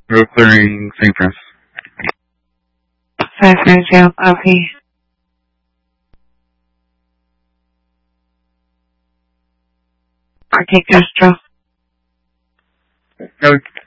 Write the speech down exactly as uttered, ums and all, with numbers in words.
Road clearing Saint Francis. San Francisco, okay. Arctic Astro. No,